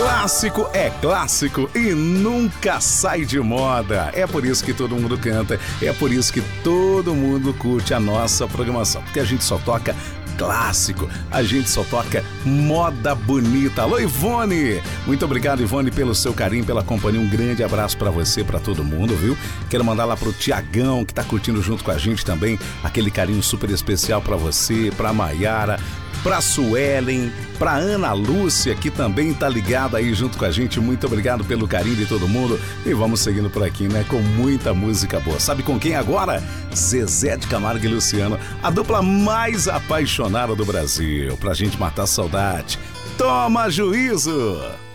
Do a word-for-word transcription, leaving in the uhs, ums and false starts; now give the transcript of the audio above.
Clássico é clássico e nunca sai de moda. É por isso que todo mundo canta, é por isso que todo mundo curte a nossa programação, porque a gente só toca clássico, a gente só toca moda bonita. Alô, Ivone! Muito obrigado, Ivone, pelo seu carinho, pela companhia. Um grande abraço pra você, pra todo mundo, viu? Quero mandar lá pro Tiagão, que tá curtindo junto com a gente também, aquele carinho super especial pra você, pra Maiara, pra Suelen, pra Ana Lúcia, que também tá ligada aí junto com a gente. Muito obrigado pelo carinho de todo mundo. E vamos seguindo por aqui, né? Com muita música boa. Sabe com quem agora? Zezé de Camargo e Luciano, a dupla mais apaixonada do Brasil. Pra gente matar a saudade. Toma juízo!